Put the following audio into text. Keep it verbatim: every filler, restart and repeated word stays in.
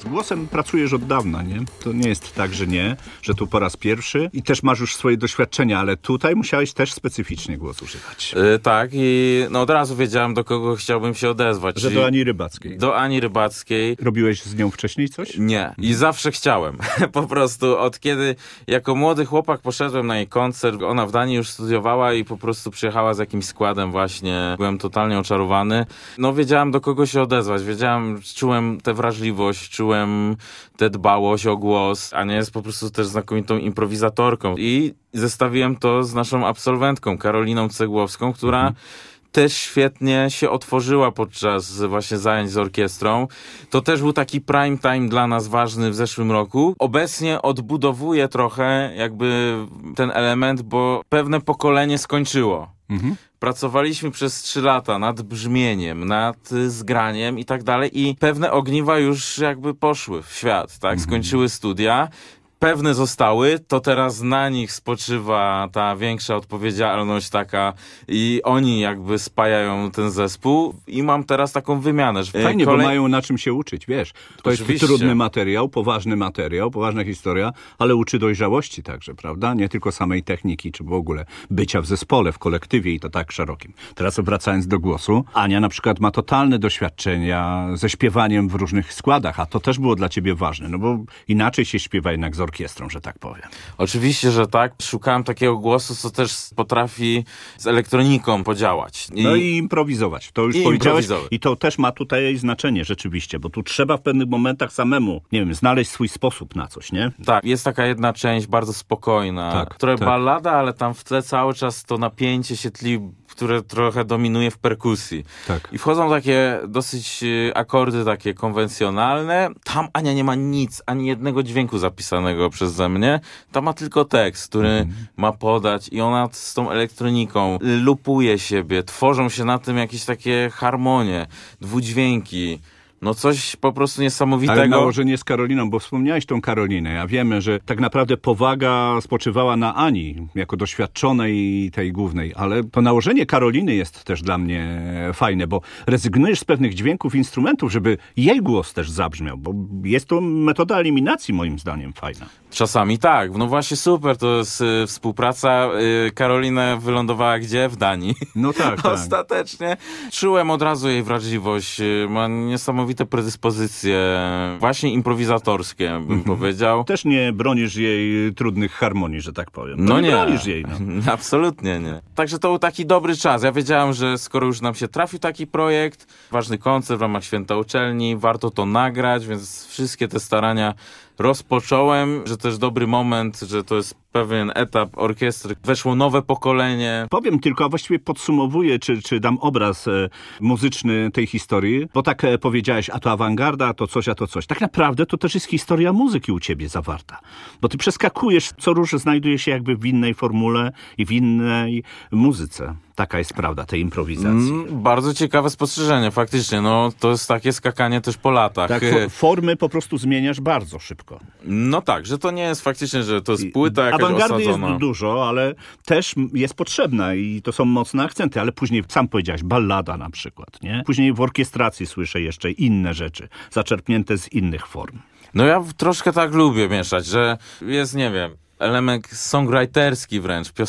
Głosem pracujesz od dawna, nie? To nie jest tak, że nie, że tu po raz pierwszy i też masz już swoje doświadczenia, ale tutaj musiałeś też specyficznie głos używać. Yy, tak i no od razu wiedziałem, do kogo chciałbym się odezwać. Że do Ani Rybackiej. Do Ani Rybackiej. Robiłeś z nią wcześniej coś? Nie. I zawsze chciałem. Po prostu od kiedy jako młody chłopak poszedłem na jej koncert, ona w Danii już studiowała i po prostu przyjechała z jakimś składem właśnie. Byłem totalnie oczarowany. No wiedziałem, do kogo się odezwać. Wiedziałem, czułem tę wrażliwość, czułem tę dbałość o głos. Ania jest po prostu też znakomitą improwizatorką. I zestawiłem to z naszą absolwentką, Karoliną Cegłowską, która mhm. też świetnie się otworzyła podczas właśnie zajęć z orkiestrą. To też był taki prime time dla nas ważny w zeszłym roku. Obecnie odbudowuje trochę jakby ten element, bo pewne pokolenie skończyło. Mhm. Pracowaliśmy przez trzy lata nad brzmieniem, nad zgraniem i tak dalej i pewne ogniwa już jakby poszły w świat, tak? Skończyły studia. Pewne zostały, to teraz na nich spoczywa ta większa odpowiedzialność taka i oni jakby spajają ten zespół i mam teraz taką wymianę. Że Fajnie, kolej... bo mają na czym się uczyć, wiesz. To Oczywiście. jest trudny materiał, poważny materiał, poważna historia, ale uczy dojrzałości także, prawda? Nie tylko samej techniki, czy w ogóle bycia w zespole, w kolektywie i to tak szerokim. Teraz wracając do głosu, Ania na przykład ma totalne doświadczenia ze śpiewaniem w różnych składach, a to też było dla ciebie ważne, no bo inaczej się śpiewa jednak z orkiestrą, że tak powiem. Oczywiście, że tak. Szukałem takiego głosu, co też potrafi z elektroniką podziałać. I... No i improwizować. To już I powiedziałeś. I to też ma tutaj znaczenie rzeczywiście, bo tu trzeba w pewnych momentach samemu, nie wiem, znaleźć swój sposób na coś, nie? Tak. Jest taka jedna część bardzo spokojna, tak, która tak. ballada, ale tam w tle cały czas to napięcie się tli, które trochę dominuje w perkusji. Tak. I wchodzą takie dosyć akordy takie konwencjonalne. Tam Ania nie ma nic, ani jednego dźwięku zapisanego przeze mnie. Tam ma tylko tekst, który mm. ma podać i ona z tą elektroniką lupuje siebie. Tworzą się na tym jakieś takie harmonie, dwudźwięki. No coś po prostu niesamowitego. Ale nałożenie z Karoliną, bo wspomniałeś tą Karolinę, a wiemy, że tak naprawdę powaga spoczywała na Ani, jako doświadczonej tej głównej, ale to nałożenie Karoliny jest też dla mnie fajne, bo rezygnujesz z pewnych dźwięków, instrumentów, żeby jej głos też zabrzmiał, bo jest to metoda eliminacji moim zdaniem fajna. Czasami tak. No właśnie super, to jest y, współpraca. Y, Karolina wylądowała gdzie? W Danii. No tak, tak. Ostatecznie czułem od razu jej wrażliwość. Y, ma niesamowite predyspozycje, właśnie improwizatorskie, bym mhm. powiedział. Też nie bronisz jej trudnych harmonii, że tak powiem. No, no nie. nie bronisz jej. No. Absolutnie nie. Także to był taki dobry czas. Ja wiedziałem, że skoro już nam się trafił taki projekt, ważny koncert w ramach Święta Uczelni, warto to nagrać, więc wszystkie te starania rozpocząłem, że też dobry moment, że to jest pewien etap orkiestry. Weszło nowe pokolenie. Powiem tylko, a właściwie podsumowuję, czy, czy dam obraz e, muzyczny tej historii, bo tak e, powiedziałeś, a to awangarda, a to coś, a to coś. Tak naprawdę to też jest historia muzyki u ciebie zawarta. Bo ty przeskakujesz, co róż znajduje się jakby w innej formule i w innej muzyce. Taka jest prawda tej improwizacji. Mm, bardzo ciekawe spostrzeżenie, faktycznie. No, to jest takie skakanie też po latach. Tak, fo- formy po prostu zmieniasz bardzo szybko. No tak, że to nie jest faktycznie, że to jest płyta jakaś awangardy osadzona. Jest dużo, ale też jest potrzebna i to są mocne akcenty, ale później, sam powiedziałeś, ballada na przykład, nie? Później w orkiestracji słyszę jeszcze inne rzeczy, zaczerpnięte z innych form. No ja troszkę tak lubię mieszać, że jest, nie wiem, element songwriterski wręcz,